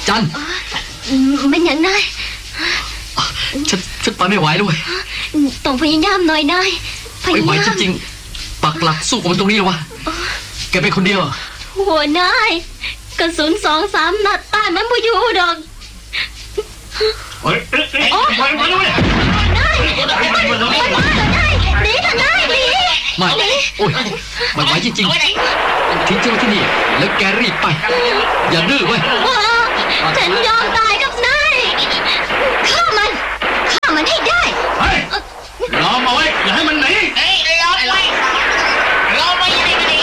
จันมันอย่างนายฉันไปไม่ไหวด้วยต้องพยายามหน่อยนายไม่ไหวจริงๆปักหลักสู้กับมันตรงนี้เลยวะแกเป็นคนเดียวหัวนายกระสุน2-3 นัดต้านมันไม่อยู่ดอกเฮ้ยมาด้วยนายหนีเถอะนายหนีไม่โอ้ยไม่ไหวจริงๆทิ้งฉันที่นี่แล้วแกรีบไปอย่าดื้อเว้ย